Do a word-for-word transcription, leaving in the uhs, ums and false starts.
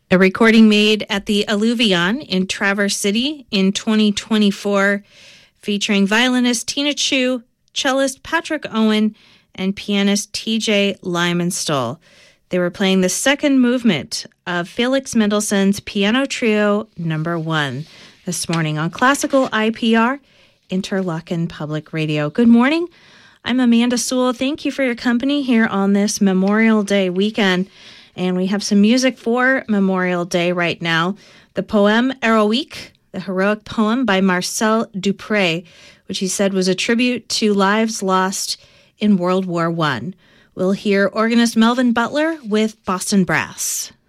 A recording made at the Alluvion in Traverse City in twenty twenty-four, featuring violinist Tina Chu, cellist Patrick Owen, and pianist T J Lymanstall. They were playing the second movement of Felix Mendelssohn's Piano Trio Number One this morning on Classical I P R, Interlochen Public Radio. Good morning. I'm Amanda Sewell. Thank you for your company here on this Memorial Day weekend. And we have some music for Memorial Day right now. The poem Heroique, the heroic poem by Marcel Dupré, which he said was a tribute to lives lost in World War One. We'll hear organist Melvin Butler with Boston Brass.